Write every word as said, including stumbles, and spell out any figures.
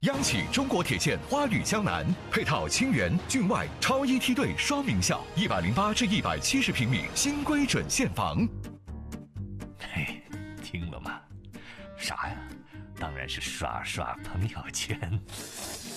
央企中国铁建花旅江南，配套清源、郡外超一梯队双名校，一百零八至一百七十平米新规准现房。 嘿，听了吗？啥呀？当然是刷刷朋友圈。